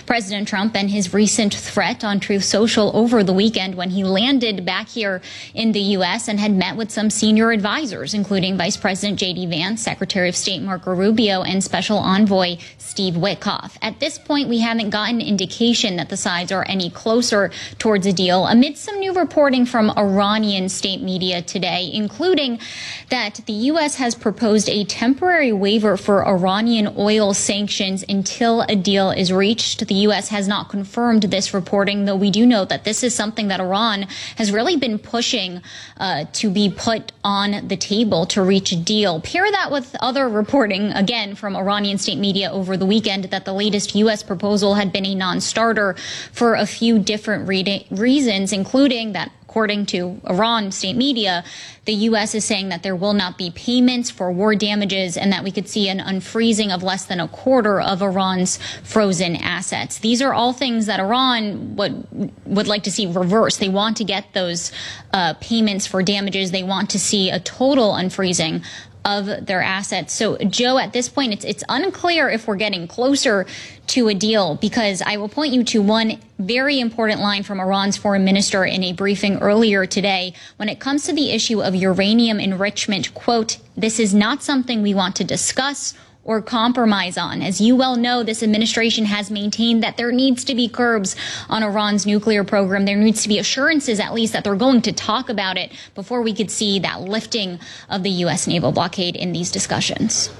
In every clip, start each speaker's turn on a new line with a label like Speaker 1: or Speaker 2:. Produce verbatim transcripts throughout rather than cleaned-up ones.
Speaker 1: President Trump and his recent threat on Truth Social over the weekend when he landed back here in the U S and had met with some senior advisors, including Vice President J D Vance, Secretary of State Marco Rubio, and Special Envoy Steve Witkoff. At this point, we haven't gotten indication that the sides are any closer towards a deal amid some new reporting from Iranian state media today, including that the U S has proposed a temporary waiver for Iranian oil sanctions until a deal is reached. The U S has not confirmed this reporting, though we do know that this is something that Iran has really been pushing uh, to be put on the table to reach a deal. Pair that with other reporting, again, from Iranian state media over the weekend that the latest U S proposal had been a non-starter for a few different re- reasons, including that, according to Iran state media, the U S is saying that there will not be payments for war damages and that we could see an unfreezing of less than a quarter of Iran's frozen assets. These are all things that Iran would, would like to see reversed. They want to get those uh, payments for damages. They want to see a total unfreezing of their assets. So, Joe, at this point, it's it's unclear if we're getting closer to a deal, because I will point you to one very important line from Iran's foreign minister in a briefing earlier today when it comes to the issue of uranium enrichment. Quote, "This is not something we want to discuss or compromise on. As you well know, this administration has maintained that there needs to be curbs on Iran's nuclear program. There needs to be assurances, at least, that they're going to talk about it before we could see that lifting of the U S naval blockade in these discussions."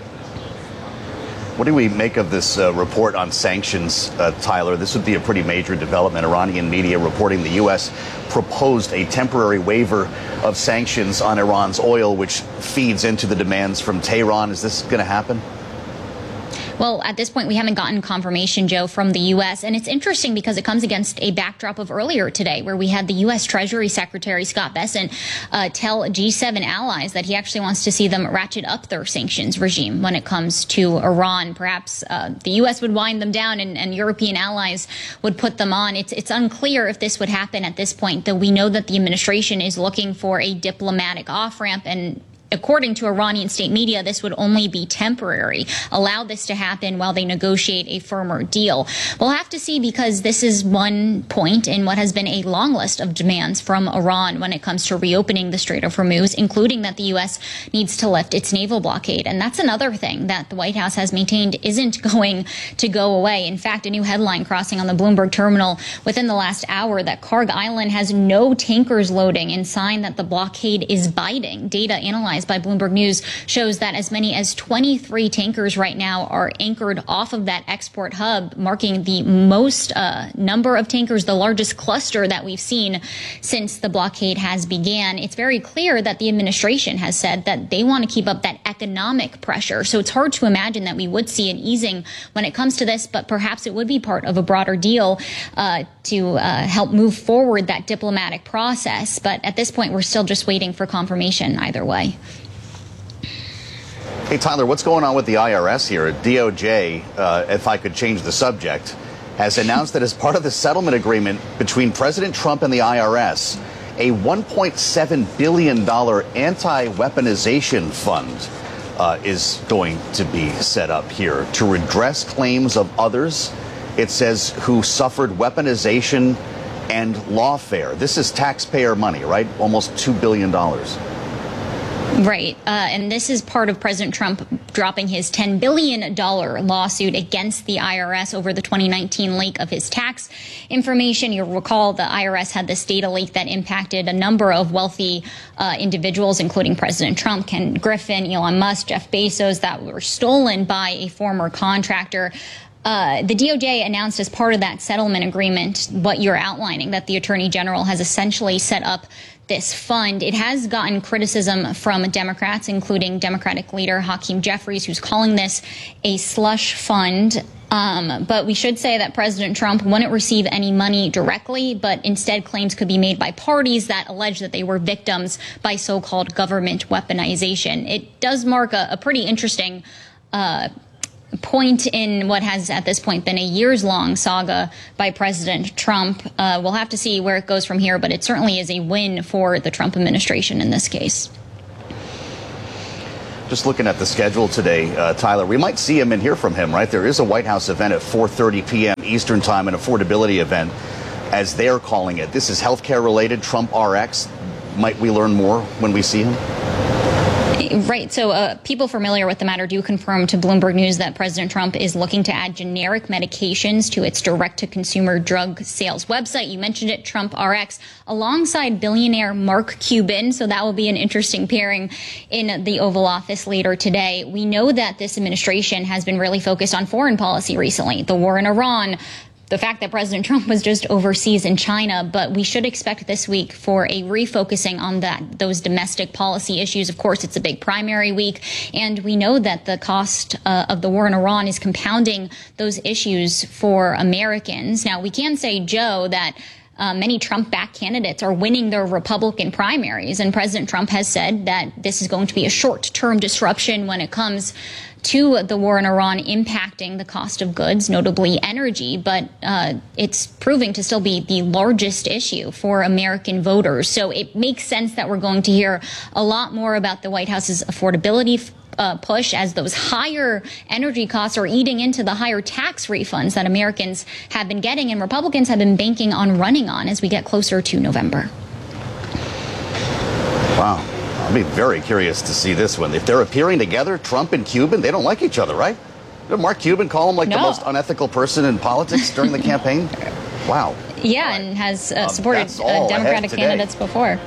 Speaker 2: What do we make of this uh, report on sanctions, uh, Tyler? This would be a pretty major development. Iranian media reporting the U S proposed a temporary waiver of sanctions on Iran's oil, which feeds into the demands from Tehran. Is this going to happen?
Speaker 1: Well, at this point, we haven't gotten confirmation, Joe, from the U S. And it's interesting because it comes against a backdrop of earlier today where we had the U S Treasury Secretary Scott Bessent uh, tell G seven allies that he actually wants to see them ratchet up their sanctions regime when it comes to Iran. Perhaps uh, the U S would wind them down and, and European allies would put them on. It's, it's unclear if this would happen at this point, though we know that the administration is looking for a diplomatic off-ramp, and according to Iranian state media, this would only be temporary. Allow this to happen while they negotiate a firmer deal. We'll have to see, because this is one point in what has been a long list of demands from Iran when it comes to reopening the Strait of Hormuz, including that the U S needs to lift its naval blockade. And that's another thing that the White House has maintained isn't going to go away. In fact, a new headline crossing on the Bloomberg terminal within the last hour that Karg Island has no tankers loading, and sign that the blockade is biting. Data analyzed by Bloomberg News shows that as many as twenty-three tankers right now are anchored off of that export hub, marking the most uh, number of tankers, the largest cluster that we've seen since the blockade has began. It's very clear that the administration has said that they want to keep up that economic pressure. So it's hard to imagine that we would see an easing when it comes to this, but perhaps it would be part of a broader deal uh, to uh, help move forward that diplomatic process. But at this point, we're still just waiting for confirmation either way.
Speaker 2: Hey, Tyler, what's going on with the I R S here? D O J, uh, if I could change the subject, has announced that as part of the settlement agreement between President Trump and the I R S, a one point seven billion dollars anti-weaponization fund uh, is going to be set up here to redress claims of others, it says, who suffered weaponization and lawfare. This is taxpayer money, right? Almost two billion dollars.
Speaker 1: Right. Uh, and this is part of President Trump dropping his ten billion dollars lawsuit against the I R S over the twenty nineteen leak of his tax information. You'll recall the I R S had this data leak that impacted a number of wealthy uh, individuals, including President Trump, Ken Griffin, Elon Musk, Jeff Bezos, that were stolen by a former contractor. Uh, the D O J announced as part of that settlement agreement what you're outlining, that the Attorney General has essentially set up this fund. It has gotten criticism from Democrats, including Democratic leader Hakeem Jeffries, who's calling this a slush fund. Um, but we should say that President Trump wouldn't receive any money directly, but instead claims could be made by parties that allege that they were victims by so-called government weaponization. It does mark a, a pretty interesting uh point in what has at this point been a years-long saga by President Trump. Uh, we'll have to see where it goes from here, but it certainly is a win for the Trump administration in this case.
Speaker 2: Just looking at the schedule today, uh, Tyler, we might see him and hear from him, right? There is a White House event at four thirty p m Eastern Time, an affordability event, as they're calling it. This is healthcare related, Trump R X. Might we learn more when we see him?
Speaker 1: Right. So uh, people familiar with the matter do confirm to Bloomberg News that President Trump is looking to add generic medications to its direct-to-consumer drug sales website. You mentioned it, Trump R X, alongside billionaire Mark Cuban. So that will be an interesting pairing in the Oval Office later today. We know that this administration has been really focused on foreign policy recently, the war in Iran, the fact that President Trump was just overseas in China, but we should expect this week for a refocusing on that, those domestic policy issues. Of course, it's a big primary week, and we know that the cost uh, of the war in Iran is compounding those issues for Americans. Now, we can say, Joe, that Uh, many Trump-backed candidates are winning their Republican primaries, and President Trump has said that this is going to be a short-term disruption when it comes to the war in Iran impacting the cost of goods, notably energy, but uh, it's proving to still be the largest issue for American voters. So it makes sense that we're going to hear a lot more about the White House's affordability Uh, push as those higher energy costs are eating into the higher tax refunds that Americans have been getting and Republicans have been banking on running on as we get closer to November.
Speaker 2: Wow. I'll be very curious to see this one. If they're appearing together, Trump and Cuban, they don't like each other, right? Did Mark Cuban call him like
Speaker 1: no.
Speaker 2: the most unethical person in politics during the campaign? Wow.
Speaker 1: Yeah, right. And has uh, supported
Speaker 2: um,
Speaker 1: uh, Democratic candidates before.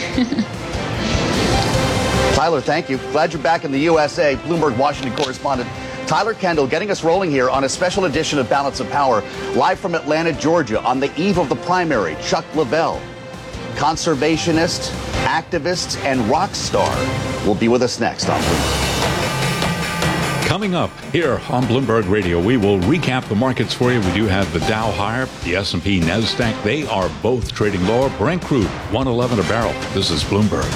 Speaker 2: Tyler, thank you. Glad you're back in the U S A. Bloomberg Washington correspondent Tyler Kendall getting us rolling here on a special edition of Balance of Power. Live from Atlanta, Georgia, on the eve of the primary, Chuck Lavelle, conservationist, activist, and rock star, will be with us next on Bloomberg.
Speaker 3: Coming up here on Bloomberg Radio, we will recap the markets for you. We do have the Dow higher, the S and P, NASDAQ. They are both trading lower. Brent crude, one eleven a barrel. This is Bloomberg.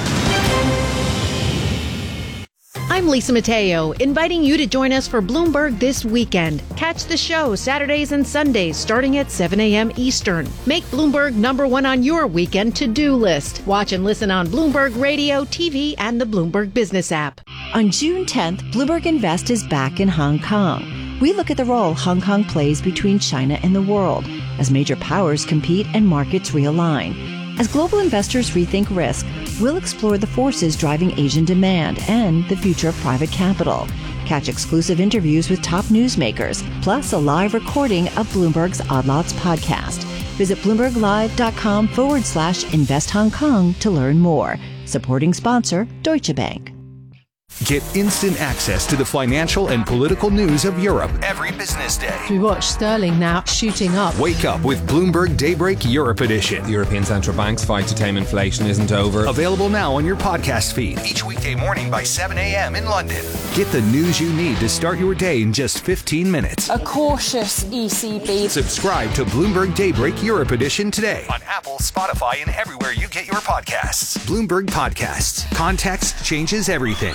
Speaker 4: I'm Lisa Mateo, inviting you to join us for Bloomberg This Weekend. Catch the show Saturdays and Sundays starting at seven a m Eastern. Make Bloomberg number one on your weekend to-do list. Watch and listen on Bloomberg Radio, T V, and the Bloomberg Business app.
Speaker 5: On June tenth, Bloomberg Invest is back in Hong Kong. We look at the role Hong Kong plays between China and the world as major powers compete and markets realign. As global investors rethink risk, we'll explore the forces driving Asian demand and the future of private capital. Catch exclusive interviews with top newsmakers, plus a live recording of Bloomberg's Odd Lots podcast. Visit bloomberglive.com forward slash invest Hong Kong to learn more. Supporting sponsor, Deutsche Bank.
Speaker 6: Get instant access to the financial and political news of Europe every business day.
Speaker 4: We watch sterling now shooting up.
Speaker 6: Wake up with Bloomberg Daybreak Europe Edition.
Speaker 7: The European Central Bank's fight to tame inflation isn't over.
Speaker 6: Available now on your podcast feed each weekday morning by seven a m in London. Get the news you need to start your day in just fifteen minutes.
Speaker 8: A cautious E C B.
Speaker 6: Subscribe to Bloomberg Daybreak Europe Edition today on Apple, Spotify, and everywhere you get your podcasts. Bloomberg Podcasts. Context changes everything.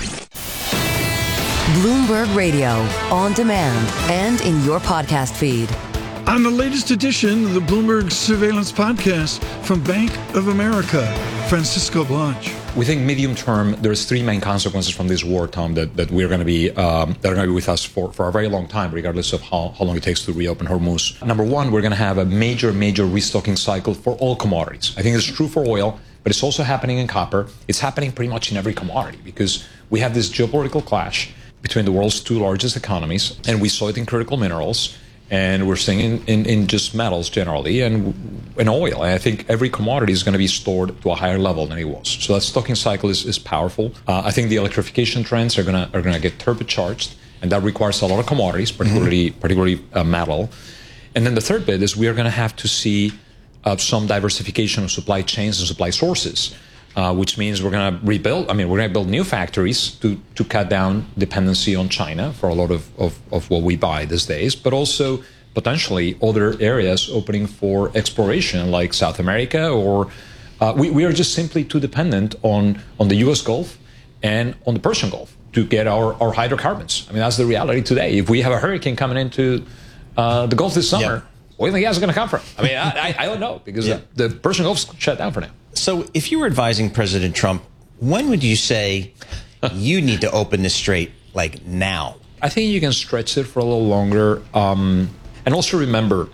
Speaker 9: Bloomberg Radio, on demand and in your podcast feed.
Speaker 10: On the latest edition of the Bloomberg Surveillance Podcast from Bank of America, Francisco Blanche.
Speaker 11: We think medium term, there's three main consequences from this war, Tom, that, that we're going to be um, that are going to be with us for, for a very long time, regardless of how, how long it takes to reopen Hormuz. Number one, we're going to have a major, major restocking cycle for all commodities. I think it's true for oil, but it's also happening in copper. It's happening pretty much in every commodity because we have this geopolitical clash between the world's two largest economies, and we saw it in critical minerals, and we're seeing it in, in, in just metals generally, and in oil. And I think every commodity is going to be stored to a higher level than it was. So that stocking cycle is, is powerful. Uh, I think the electrification trends are going to are going to get turbocharged, and that requires a lot of commodities, particularly mm-hmm. particularly uh, metal. And then the third bit is we are going to have to see uh, some diversification of supply chains and supply sources. Uh, which means we're going to rebuild, I mean, we're going to build new factories to, to cut down dependency on China for a lot of, of, of what we buy these days, but also potentially other areas opening for exploration like South America, or uh, we, we are just simply too dependent on, on the U S Gulf and on the Persian Gulf to get our, our hydrocarbons. I mean, that's the reality today. If we have a hurricane coming into uh, the Gulf this summer,
Speaker 12: yeah.
Speaker 11: where do you think gas is going to come from? I mean, I, I, I don't know, because yeah. the, the Persian Gulf's shut down for now.
Speaker 12: So if you were advising President Trump, when would you say you need to open the strait like now.
Speaker 11: I think you can stretch it for a little longer. Um, and also remember,